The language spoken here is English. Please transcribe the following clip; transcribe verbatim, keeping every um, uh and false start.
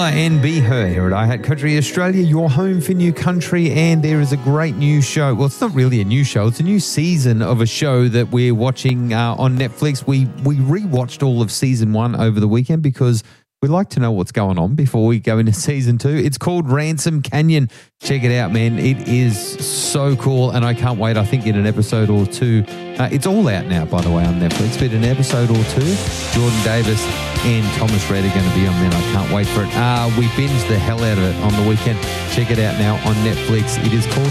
Ella and Be Her here at iHat Country Australia, your home for new country, and there is a great new show. Well, it's not really a new show. It's a new season of a show that we're watching uh, on Netflix. We we rewatched all of season one over the weekend because we like to know what's going on before we go into season two. It's called Ransom Canyon. Check it out, man. It is so cool, and I can't wait. I think in an episode or two, uh, it's all out now, by the way, on Netflix, but in an episode or two, Jordan Davis and Thomas Red are going to be on there, and I can't wait for it. Uh, we binged the hell out of it on the weekend. Check it out now on Netflix. It is called